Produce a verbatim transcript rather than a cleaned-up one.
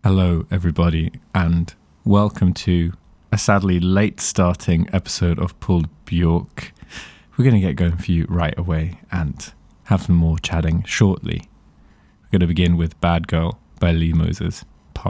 Hello, everybody, and welcome to a sadly late starting episode of Pulled Bjork. We're going to get going for you right away and have some more chatting shortly. We're going to begin with Bad Girl by Lee Moses.